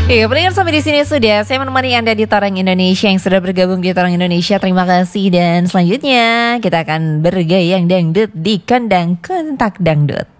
Iya, pendengar sampai di sini sudah saya menemani Anda di Torang Indonesia yang sudah bergabung di Torang Indonesia. Terima kasih dan selanjutnya kita akan bergayang dangdut di kandang Kontak Dangdut.